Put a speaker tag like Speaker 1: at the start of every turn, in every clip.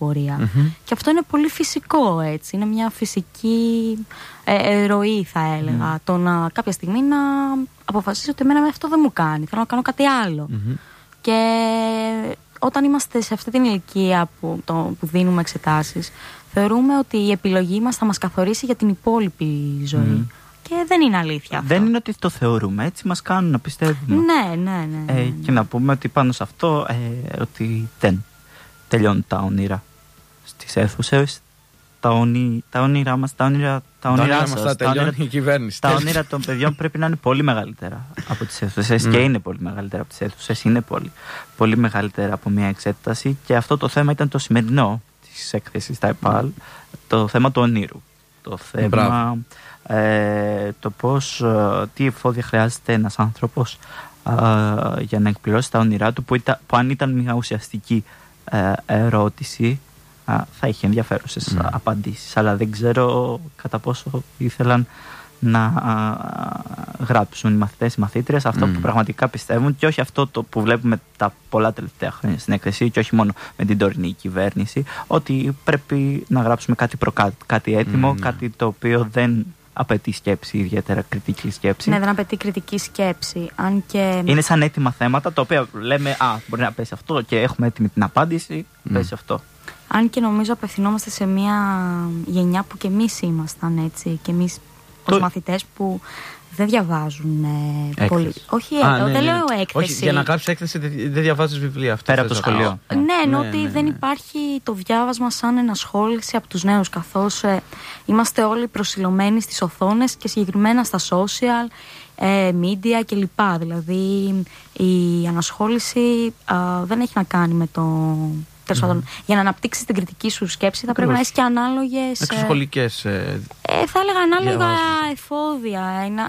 Speaker 1: πορεία. Και αυτό είναι πολύ φυσικό, έτσι. Είναι μια φυσική ροή, θα έλεγα. Το να κάποια στιγμή να αποφασίσω ότι εμένα αυτό δεν μου κάνει. Θέλω να κάνω κάτι άλλο. Και όταν είμαστε σε αυτή την ηλικία που δίνουμε εξετάσεις, θεωρούμε ότι η επιλογή μας θα μας καθορίσει για την υπόλοιπη ζωή. Και δεν είναι αλήθεια αυτό.
Speaker 2: Δεν είναι ότι το θεωρούμε, έτσι μας κάνουν να πιστεύουμε.
Speaker 1: Ναι.
Speaker 2: Και να πούμε ότι πάνω σε αυτό ότι δεν τελειώνουν τα όνειρα στις αίθουσες. Τα όνειρά μας, τα όνειρά σας,
Speaker 3: η κυβέρνηση.
Speaker 2: Τα όνειρα των παιδιών πρέπει να είναι πολύ μεγαλύτερα από τις αίθουσες και είναι πολύ μεγαλύτερα από τις αίθουσες. Είναι πολύ μεγαλύτερα από μια εξέταση. Και αυτό το θέμα ήταν το σημερινό της έκθεσης στα ΕΠΑΛ. Το θέμα του ονείρου. Το θέμα το πώς, τι εφόδια χρειάζεται ένας άνθρωπος για να εκπληρώσει τα όνειρά του, που αν ήταν μια ουσιαστική ερώτηση θα είχε ενδιαφέρουσες απαντήσεις, αλλά δεν ξέρω κατά πόσο ήθελαν να γράψουν οι μαθητές, οι μαθήτριες αυτό που πραγματικά πιστεύουν, και όχι αυτό το που βλέπουμε τα πολλά τελευταία χρόνια στην έκθεση, και όχι μόνο με την τωρινή κυβέρνηση, ότι πρέπει να γράψουμε κάτι έτοιμο, κάτι το οποίο δεν απαιτεί σκέψη, ιδιαίτερα κριτική σκέψη.
Speaker 1: Ναι, δεν απαιτεί κριτική σκέψη. Αν και...
Speaker 2: Είναι σαν έτοιμα θέματα, τα οποία λέμε μπορεί να πέσει αυτό και έχουμε έτοιμη την απάντηση, πέσει αυτό.
Speaker 1: Αν και νομίζω απευθυνόμαστε σε μια γενιά που και εμείς ήμασταν, έτσι, και εμείς ως μαθητές που δεν διαβάζουν πολύ. Όχι, δεν λέω έκθεση.
Speaker 3: Όχι, για να γράψεις έκθεση δεν διαβάζεις βιβλία.
Speaker 2: Πέρα από το σχολείο.
Speaker 1: Ναι, ενώ ότι δεν υπάρχει το διάβασμα σαν ενασχόληση από τους νέους, καθώς είμαστε όλοι προσιλωμένοι στις οθόνες και συγκεκριμένα στα social media κλπ. Δηλαδή η ανασχόληση δεν έχει να κάνει με το... Για να αναπτύξεις την κριτική σου σκέψη θα πρέπει να έχεις και ανάλογες
Speaker 3: εξωσχολικές
Speaker 1: θα έλεγα ανάλογα εφόδια,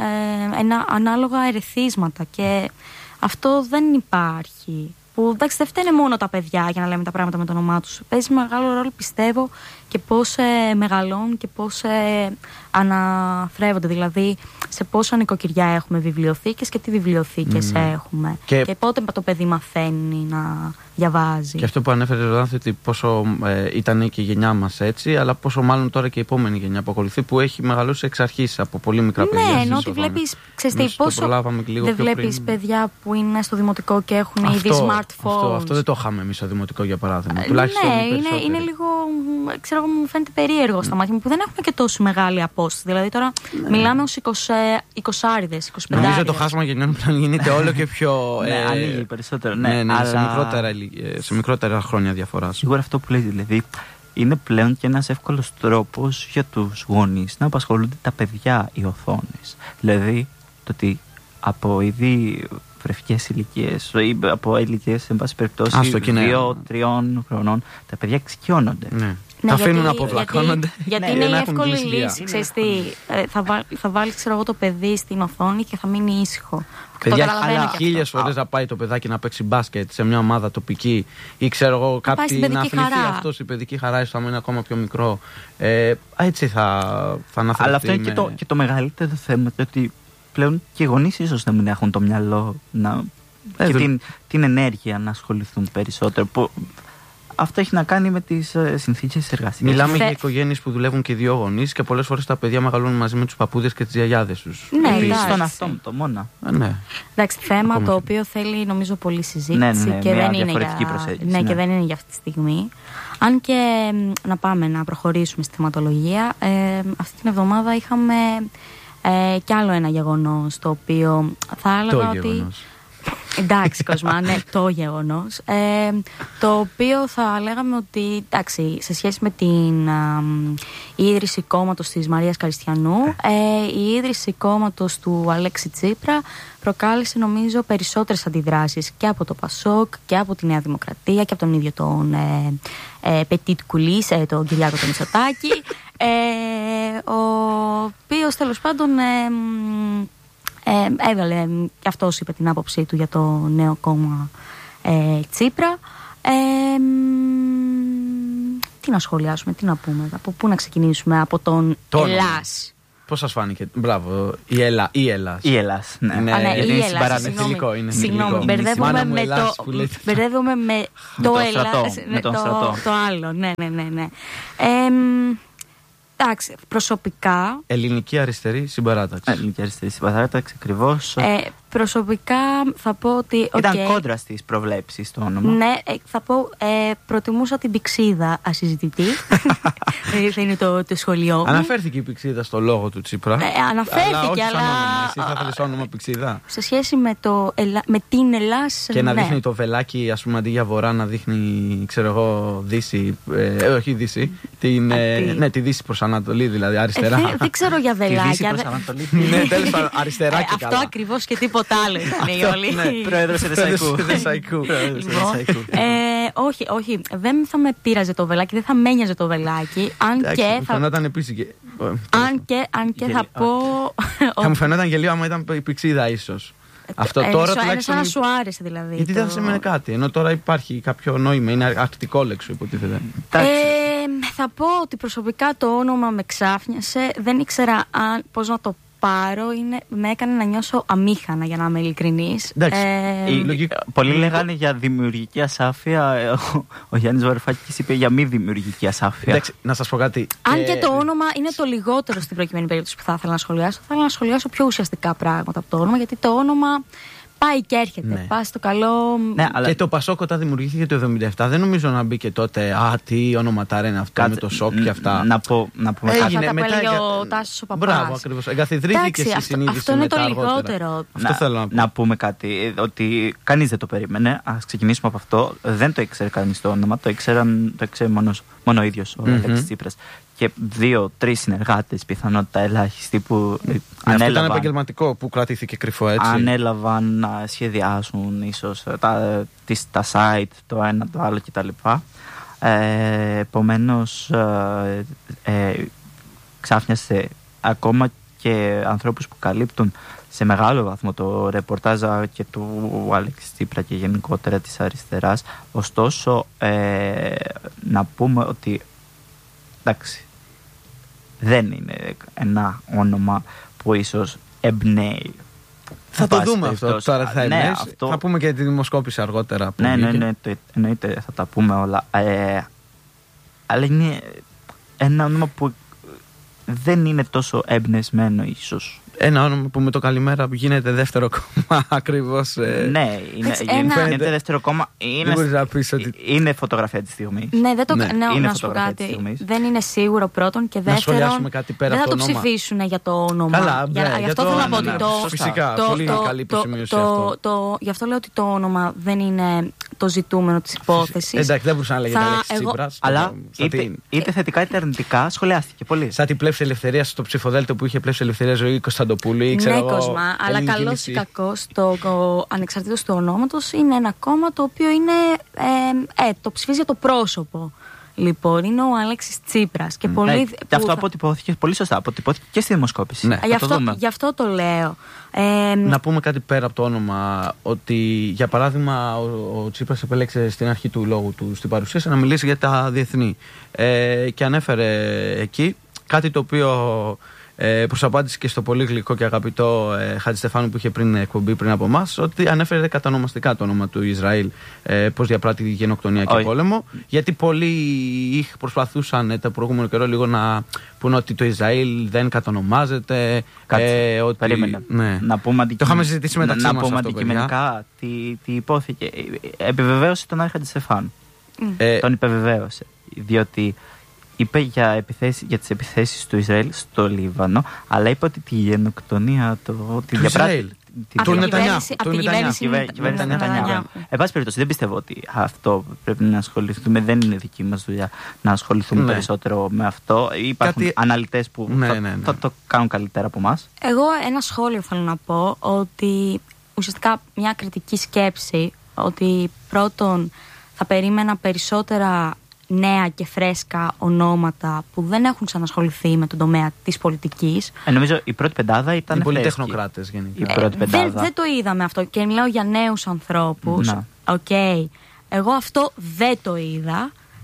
Speaker 1: ανάλογα ερεθίσματα, και αυτό δεν υπάρχει. Που εντάξει, δεν φταίνε μόνο τα παιδιά για να λέμε τα πράγματα με το όνομά τους. Παίζει μεγάλο ρόλο, πιστεύω, και πώς μεγαλώνουν και πώς αναθρέφονται. Δηλαδή, σε πόσα νοικοκυριά έχουμε βιβλιοθήκες και τι βιβλιοθήκες έχουμε. Και πότε το παιδί μαθαίνει να διαβάζει.
Speaker 3: Και αυτό που ανέφερε ο Ροδάνθη, ότι πόσο ήταν και η γενιά μας έτσι, αλλά πόσο μάλλον τώρα και η επόμενη γενιά που ακολουθεί, που έχει μεγαλώσει εξ αρχής από πολύ μικρά παιδιά.
Speaker 1: Ναι, ενώ ότι βλέπεις, ξέρεις πόσο δεν βλέπεις παιδιά που είναι στο δημοτικό και έχουν ήδη smartphones.
Speaker 3: Αυτό δεν το είχαμε εμείς στο δημοτικό, για παράδειγμα.
Speaker 1: Ναι, είναι λίγο, ξέρω, μου φαίνεται περίεργο στα μάτια μου, που δεν έχουμε και τόσο μεγάλη απόσταση. Δηλαδή τώρα μιλάμε ως 20άριδες, 25άριδες.
Speaker 3: Νομίζω το χάσμα γενιών πλέον γίνεται όλο και πιο...
Speaker 2: ανοίγει περισσότερο,
Speaker 3: σε μικρότερα χρόνια διαφορά.
Speaker 2: Σίγουρα αυτό που λέει, δηλαδή, είναι πλέον και ένας εύκολος τρόπος για τους γονείς να απασχολούνται τα παιδιά οι οθόνες. Δηλαδή, το ότι από ήδη βρεφικές ηλικίες ή από ηλικίες, εν πάση περιπτώσει, 2-3 χρονών, τα παιδιά εξοικειώνονται.
Speaker 3: Ναι. Τα αφήνουν να αποβλακώνονται.
Speaker 1: Γιατί είναι η εύκολη λύση. Ξέρεις τι, θα βάλει, ξέρω εγώ, το παιδί στην οθόνη και θα μείνει ήσυχο.
Speaker 3: Παιδιά, αλλά 1000 φορές να πάει το παιδάκι να παίξει μπάσκετ σε μια ομάδα τοπική, ή ξέρω εγώ, κάποιοι να αθληθεί αυτός, η παιδική χαρά, ίσως θα μείνει ακόμα πιο μικρό. Έτσι θα αναφερθεί.
Speaker 2: Αλλά αυτό είναι και το μεγαλύτερο θέμα, ότι πλέον και οι γονείς ίσως να μην έχουν το μυαλό και την ενέργεια να ασχοληθούν περισσότερο. Αυτό έχει να κάνει με τις συνθήκες εργασίας.
Speaker 3: Μιλάμε για οικογένειες που δουλεύουν και δύο γονείς και πολλές φορές τα παιδιά μεγαλώνουν μαζί με τους παππούδες και τις γιαγιάδες τους.
Speaker 1: Ναι,
Speaker 2: στον αυτό το μόνο.
Speaker 3: Ναι.
Speaker 1: Εντάξει, θέμα το οποίο θέλει, νομίζω, πολλή συζήτηση και δεν είναι για αυτή τη στιγμή. Αν και να πάμε να προχωρήσουμε στη θεματολογία, αυτή την εβδομάδα είχαμε κι άλλο ένα γεγονός, το οποίο θα έλεγα ότι... Εντάξει, Κοσμά, ναι, το γεγονός. Το οποίο θα λέγαμε ότι, εντάξει, σε σχέση με την ίδρυση κόμματος της Μαρίας Καριστιανού, η ίδρυση κόμματος του Αλέξη Τσίπρα προκάλεσε, νομίζω, περισσότερες αντιδράσεις και από το Πασόκ και από τη Νέα Δημοκρατία και από τον ίδιο τον Πετίτ Κουλής, τον Κυριάκο τον Μητσοτάκη, ο οποίος τέλος πάντων έβαλε και αυτός, είπε την άποψή του για το νέο κόμμα Τσίπρα. Τι να σχολιάσουμε, τι να πούμε, από πού να ξεκινήσουμε, από τον Ελλάς?
Speaker 3: Πώς σας φάνηκε? Μπράβο. Η Ελλάς.
Speaker 2: Η Ελλάς, ναι.
Speaker 3: Είναι συμπαρανεθιλικό.
Speaker 1: Συγγνώμη, μπερδεύομαι με το Ελλάς. Το άλλο, ναι. Εντάξει, προσωπικά.
Speaker 3: Ελληνική αριστερή συμπαράταξη.
Speaker 2: Ελληνική αριστερή συμπαράταξη, ακριβώς.
Speaker 1: Προσωπικά θα πω ότι.
Speaker 2: Ήταν κόντρα στις προβλέψεις το όνομα.
Speaker 1: Ναι, θα πω. Προτιμούσα την Πηξίδα ασυζητητή. Θα είναι το σχολείο μου.
Speaker 3: Αναφέρθηκε η Πηξίδα στο λόγο του Τσίπρα.
Speaker 1: Αναφέρθηκε, αλλά.
Speaker 3: Εσύ θα ήθελες όνομα Πηξίδα.
Speaker 1: Σε σχέση με την Ελλάς.
Speaker 3: Και να δείχνει το βελάκι, ας πούμε, αντί για βορρά, να δείχνει, ξέρω εγώ, δύση. Όχι δύση. Ναι, τη δύση προς Ανατολή, δηλαδή αριστερά.
Speaker 1: Δεν ξέρω για βελάκια.
Speaker 3: Ναι, τέλος πάντων, αριστερά και καλά.
Speaker 1: Αυτό ακριβώς και τίποτα άλλο είναι όλοι.
Speaker 2: Πρόεδρος Εδεσαϊκού.
Speaker 1: Όχι, δεν θα με πείραζε το βελάκι, δεν θα με ένοιαζε το βελάκι. Αν και θα πω.
Speaker 3: Θα μου φαινόταν και λίγο άμα ήταν η Πηξίδα, ίσως. Αυτό τώρα τουλάχιστον.
Speaker 1: Σαν να σου άρεσε δηλαδή.
Speaker 3: Γιατί δεν θα σημαίνει κάτι. Ενώ τώρα υπάρχει κάποιο νόημα. Είναι αρκτικό λέξο, υποτίθεται.
Speaker 1: Θα πω ότι προσωπικά το όνομα με ξάφνιασε. Δεν ήξερα πώς να το πάρω. Με έκανε να νιώσω αμήχανα, για να είμαι ειλικρινής.
Speaker 2: Πολλοί λέγανε για δημιουργική ασάφεια. Ο Γιάννης Βαρουφάκης είπε για μη δημιουργική ασάφεια.
Speaker 3: Εντάξει, να σας πω κάτι.
Speaker 1: Αν και το όνομα είναι το λιγότερο στην προκειμένη περίπτωση που θα ήθελα να σχολιάσω, θα ήθελα να σχολιάσω πιο ουσιαστικά πράγματα από το όνομα, γιατί το όνομα πάει και έρχεται.
Speaker 3: Ναι.
Speaker 1: Πάει στο καλό.
Speaker 2: Ναι, αλλά...
Speaker 3: Και το Πασόκ όταν δημιουργήθηκε το 1977, δεν νομίζω να μπήκε τότε. Τι ονοματάρα είναι αυτό με το σοκ και αυτά.
Speaker 2: Να πούμε
Speaker 1: αυτά τα πέλεγε ο Τάσος ο Παπάς.
Speaker 3: Μπράβο, ακριβώς. Εγκαθιδρύθηκε στη συνείδηση.
Speaker 1: Αυτό είναι το λιγότερο.
Speaker 3: Αυτό θέλω
Speaker 2: να πούμε κάτι. Ότι κανείς δεν το περίμενε. Ας ξεκινήσουμε από αυτό. Δεν το ήξερε κανείς το όνομα. Το ήξερε μόνο ο ίδιος ο Αλέξης Τσίπρας. Και 2-3 συνεργάτες, πιθανότητα ελάχιστη, που
Speaker 3: αυτό ήταν επαγγελματικό που κρατήθηκε κρυφό, έτσι.
Speaker 2: Ανέλαβαν να σχεδιάσουν ίσως τα site, το ένα το άλλο κτλ. Επομένως ξάφνιασε ακόμα και ανθρώπους που καλύπτουν σε μεγάλο βαθμό το ρεπορτάζ και του Αλέξη Τσίπρα και γενικότερα της αριστεράς. Ωστόσο, να πούμε ότι εντάξει, δεν είναι ένα όνομα που ίσως εμπνέει.
Speaker 3: Θα το δούμε αυτό τώρα, θα εμπνέει. Θα πούμε και τη δημοσκόπηση αργότερα.
Speaker 2: Ναι, εννοείται, θα τα πούμε όλα. Αλλά είναι ένα όνομα που δεν είναι τόσο εμπνευσμένο ίσως.
Speaker 3: Ένα όνομα που με το καλημέρα που γίνεται δεύτερο κόμμα ακριβώς.
Speaker 2: Ναι, γίνεται δεύτερο κόμμα. Είναι φωτογραφία της στιγμής.
Speaker 1: Ναι, να σου πω κάτι. Δεν είναι σίγουρο πρώτον, και δεύτερον δεν θα το ψηφίσουν για το όνομα.
Speaker 3: Καλά,
Speaker 1: γι' αυτό θέλω να πω ότι
Speaker 3: φυσικά, πολύ καλή υποσημείωση αυτό.
Speaker 1: Γι' αυτό λέω ότι το όνομα δεν είναι το ζητούμενο της υπόθεσης.
Speaker 3: Εντάξει, δεν μπορούσε να λέγεται Αλέξης Τσίπρας.
Speaker 2: Αλλά είτε θετικά είτε αρνητικά σχολιάστηκε πολύ.
Speaker 3: Σαν την πλεύση ελευθερία στο ψηφοδέλτιο που είχε πλεύση ελευθερία ζωή Κωνσταντοπούλου.
Speaker 1: Ναι, Κοσμά, αλλά καλώς ή κακώς ανεξαρτήτως του ονόματος είναι ένα κόμμα το οποίο είναι το ψηφίζει για το πρόσωπο. Λοιπόν, είναι ο Αλέξης Τσίπρας. Και
Speaker 2: αυτό αποτυπώθηκε πολύ σωστά. Αποτυπώθηκε και στη δημοσκόπηση.
Speaker 3: Ναι.
Speaker 1: Γι' αυτό το λέω.
Speaker 3: Να πούμε κάτι πέρα από το όνομα. Ότι για παράδειγμα ο Τσίπρας επέλεξε στην αρχή του λόγου του στην παρουσίαση να μιλήσει για τα διεθνή. Και ανέφερε εκεί κάτι το οποίο προς απάντηση και στο πολύ γλυκό και αγαπητό Χατζηστεφάνου που είχε πριν εκπομπή πριν από εμάς, ότι ανέφερε κατανομαστικά το όνομα του Ισραήλ, πώς διαπράττει τη γενοκτονία και πόλεμο. Γιατί πολλοί προσπαθούσαν το προηγούμενο καιρό λίγο να πούνε ότι το Ισραήλ δεν κατονομάζεται.
Speaker 2: Περίμενα.
Speaker 3: Ναι.
Speaker 2: Να πούμε
Speaker 3: το είχαμε συζητήσει μεταξύ μας.
Speaker 2: Να πούμε αντικειμενικά τι υπόθηκε. Επιβεβαίωσε τον Άρη Χατζηστεφάνου. Τον επιβεβαίωσε. Διότι είπε για τις επιθέσεις του Ισραήλ στο Λίβανο, αλλά είπε ότι τη γενοκτονία του
Speaker 3: Ισραήλ.
Speaker 2: Του
Speaker 1: κυβέρνηση
Speaker 2: Νετανιάχου. Εν πάση περιπτώσει, δεν πιστεύω ότι αυτό πρέπει να ασχοληθούμε. Δεν είναι δική μας δουλειά να ασχοληθούμε περισσότερο με αυτό. Υπάρχουν αναλυτές που θα το κάνουν καλύτερα από εμάς.
Speaker 1: Εγώ ένα σχόλιο θέλω να πω, ότι ουσιαστικά μια κριτική σκέψη, ότι πρώτον θα περίμενα περισσότερα νέα και φρέσκα ονόματα που δεν έχουν ξανασχοληθεί με τον τομέα της πολιτικής.
Speaker 2: Νομίζω η πρώτη πεντάδα ήταν
Speaker 3: πολύ τεχνοκράτες γενικά.
Speaker 1: Δεν το είδαμε αυτό και μιλάω για νέους ανθρώπους. Okay. Εγώ αυτό δεν το είδα.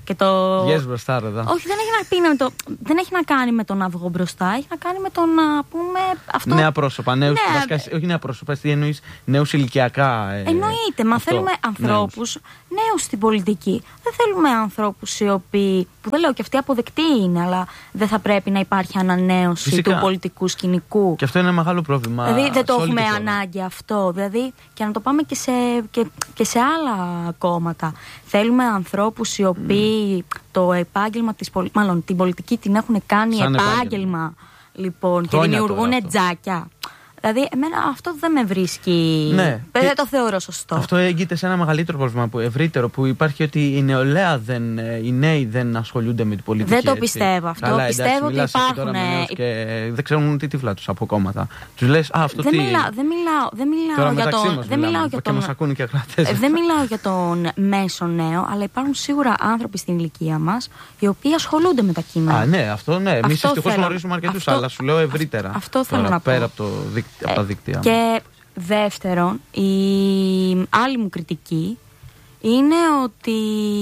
Speaker 1: Και το...
Speaker 3: Βγες μπροστά, ρε.
Speaker 1: Όχι, δεν έχει να κάνει με το να βγω μπροστά, έχει να κάνει με το να πούμε αυτό.
Speaker 3: Νέα πρόσωπα, όχι νέα πρόσωπα, τι εννοείς, νέους ηλικιακά.
Speaker 1: Εννοείται, μα θέλουμε ανθρώπους νέους στην πολιτική. Δεν θέλουμε ανθρώπους οι οποίοι, που δεν λέω και αυτοί αποδεκτοί είναι, αλλά δεν θα πρέπει να υπάρχει ανανέωση του πολιτικού σκηνικού.
Speaker 3: Και αυτό είναι ένα μεγάλο πρόβλημα.
Speaker 1: Δηλαδή δεν το έχουμε ανάγκη αυτό. Δηλαδή, και να το πάμε και σε άλλα κόμματα. Θέλουμε ανθρώπους οι οποίοι το επάγγελμα μάλλον την πολιτική την έχουν κάνει επάγγελμα. Λοιπόν, και δημιουργούν τζάκια. Δηλαδή, εμένα αυτό δεν με βρίσκει.
Speaker 3: Ναι.
Speaker 1: Δεν το θεωρώ σωστό.
Speaker 3: Αυτό έγκυται σε ένα μεγαλύτερο πρόβλημα, ευρύτερο, που υπάρχει ότι η νεολαία οι νέοι δεν ασχολούνται με την πολιτική.
Speaker 1: Δεν το πιστεύω αυτό.
Speaker 3: Καλά,
Speaker 1: πιστεύω ότι υπάρχουν.
Speaker 3: Και δεν ξέρουν τι τύφλα τους από κόμματα. Τους λες, αυτό
Speaker 1: δεν μιλάω για τον. Δεν μιλάω για τον. Δεν μιλάω για τον μέσο νέο, αλλά υπάρχουν σίγουρα άνθρωποι στην ηλικία μας οι οποίοι ασχολούνται με τα κείμενα.
Speaker 3: Ναι, αυτό ναι. Εμείς δυστυχώς γνωρίζουμε αρκετούς, αλλά σου λέω ευρύτερα.
Speaker 1: Αυτό θέλω να πω.
Speaker 3: Πέρα από τα δίκτυα.
Speaker 1: Και δεύτερον, η άλλη μου κριτική είναι ότι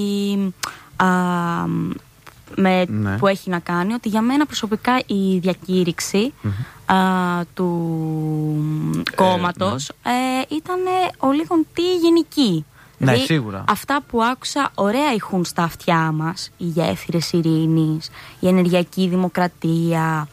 Speaker 1: που έχει να κάνει ότι για μένα προσωπικά η διακήρυξη του κόμματος ήταν ο λίγον τι γενική.
Speaker 3: Ναι, δηλαδή, σίγουρα.
Speaker 1: Αυτά που άκουσα ωραία ηχούν στα αυτιά μας, οι γέφυρες ειρήνης, η ενεργειακή δημοκρατία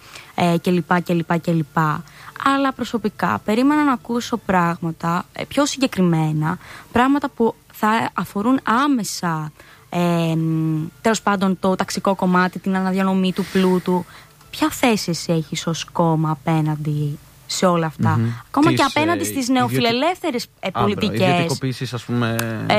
Speaker 1: κλπ. Αλλά προσωπικά περίμενα να ακούσω πράγματα πιο συγκεκριμένα, πράγματα που θα αφορούν άμεσα τέλος πάντων το ταξικό κομμάτι, την αναδιανομή του πλούτου. Ποια θέση εσύ έχεις ως κόμμα απέναντι σε όλα αυτά, ακόμα και απέναντι στις νεοφιλελεύθερες πολιτικές.
Speaker 3: Ιδιωτικοποίησεις, ας πούμε.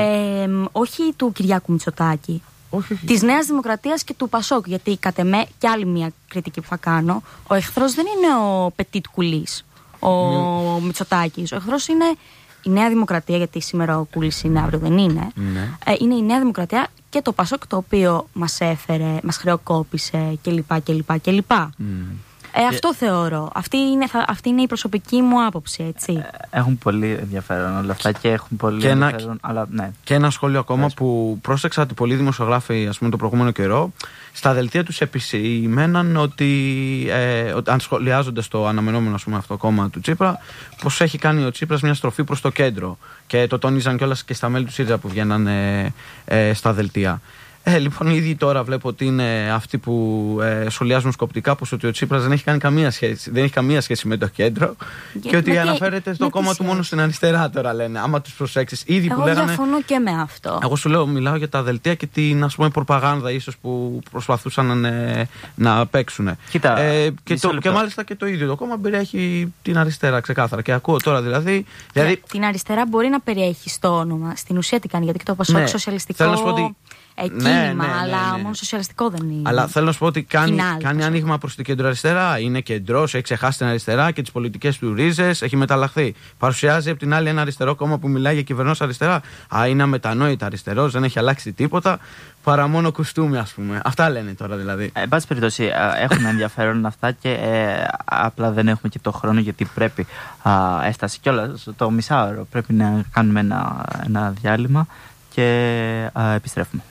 Speaker 1: Όχι του Κυριάκου Μητσοτάκη. Της Νέας Δημοκρατίας και του Πασόκ. Γιατί κατ' εμέ, και άλλη μια κριτική που θα κάνω, ο εχθρός δεν είναι ο Πετίτ Κουλής, ο Μητσοτάκης. Ο εχθρός είναι η Νέα Δημοκρατία, γιατί σήμερα ο Κούλης είναι, αύριο δεν είναι. Είναι η Νέα Δημοκρατία και το Πασόκ, το οποίο μας έφερε, μας χρεοκόπησε κλπ. Αυτό θεωρώ. Αυτή είναι η προσωπική μου άποψη, έτσι.
Speaker 2: Έχουν πολύ ενδιαφέρον όλα αυτά και έχουν πολύ ενδιαφέρον. Αλλά, ναι.
Speaker 3: Και ένα σχόλιο ακόμα που πρόσεξα ότι πολλοί δημοσιογράφοι, ας πούμε, το προηγούμενο καιρό, στα δελτία τους επισημέναν ότι αν σχολιάζοντας το αναμενόμενο, ας πούμε, αυτό κόμμα του Τσίπρα, πως έχει κάνει ο Τσίπρας μια στροφή προς το κέντρο. Και το τόνιζαν κιόλας και στα μέλη του ΣΥΡΙΖΑ που βγαίναν στα δελτία. Λοιπόν, ήδη τώρα βλέπω ότι είναι αυτοί που σχολιάζουν σκοπτικά πως ότι ο Τσίπρας δεν έχει καμία σχέση με το κέντρο και ότι αναφέρεται στο κόμμα του μόνο στην αριστερά τώρα, λένε. Άμα τους προσέξεις, ήδη
Speaker 1: εγώ
Speaker 3: που λέγανε.
Speaker 1: Διαφωνώ και με αυτό.
Speaker 3: Εγώ σου λέω, μιλάω για τα δελτία και την, ας πούμε, προπαγάνδα ίσως που προσπαθούσαν να παίξουν.
Speaker 2: Κοίτα,
Speaker 3: και μάλιστα και το ίδιο το κόμμα περιέχει την αριστερά ξεκάθαρα. Και ακούω τώρα δηλαδή.
Speaker 1: Την αριστερά μπορεί να περιέχει στο όνομα. Στην ουσία τι κάνει, γιατί και το Πασόκ σοσιαλιστικό.
Speaker 3: Θέλω να σου πω ότι
Speaker 1: κίνημα, αλλά μόνο σοσιαλιστικό δεν είναι.
Speaker 3: Αλλά θέλω να σου πω ότι κάνει άνοιγμα προς την κεντροαριστερά. Είναι κεντρός, έχει ξεχάσει την αριστερά και τις πολιτικές του ρίζες, έχει μεταλλαχθεί. Παρουσιάζει από την άλλη ένα αριστερό κόμμα που μιλάει για κυβερνός αριστερά. Είναι αμετανόητα αριστερός, δεν έχει αλλάξει τίποτα. Παρά μόνο κουστούμι, ας πούμε. Αυτά λένε τώρα δηλαδή.
Speaker 2: Εν πάση περιπτώσει, έχουν ενδιαφέρον αυτά και απλά δεν έχουμε και το χρόνο, γιατί πρέπει έσταση κιόλας το μισάωρο. Πρέπει να κάνουμε ένα διάλειμμα και επιστρέφουμε.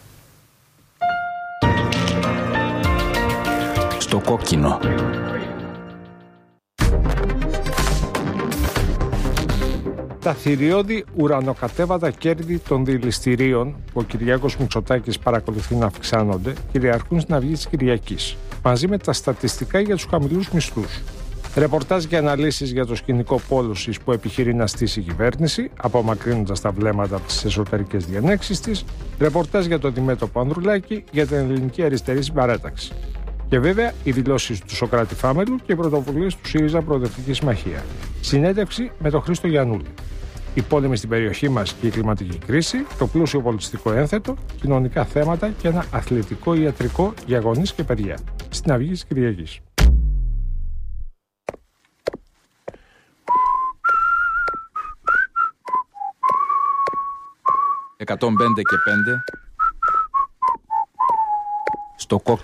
Speaker 4: Στο κόκκινο.
Speaker 5: Τα θηριώδη ουρανοκατέβατα κέρδη των δηληστηρίων που ο Κυριάκος Μητσοτάκης παρακολουθεί να αυξάνονται κυριαρχούν στην αυγή της Κυριακής, μαζί με τα στατιστικά για τους χαμηλούς μισθούς. Ρεπορτάζ και αναλύσεις για το σκηνικό πόλωσης που επιχειρεί να στήσει η κυβέρνηση, απομακρύνοντας τα βλέμματα από τις εσωτερικές διενέξεις της. Ρεπορτάζ για το αντιμέτωπο Ανδρουλάκη για την ελληνική αριστερή συμπαράταξη. Και βέβαια οι δηλώσεις του Σωκράτη Φάμελου και οι πρωτοβουλίες του ΣΥΡΙΖΑ Προοδευτική Συμμαχία. Συνέντευξη με τον Χρήστο Γιαννούλη. Οι πόλεμοι στην περιοχή μας και η κλιματική κρίση, το πλούσιο πολιτιστικό ένθετο, κοινωνικά θέματα και ένα αθλητικό ιατρικό για γονείς και παιδιά. Στην αυγή της Κυριακής.
Speaker 4: «105 και 5» στο κόκκινο.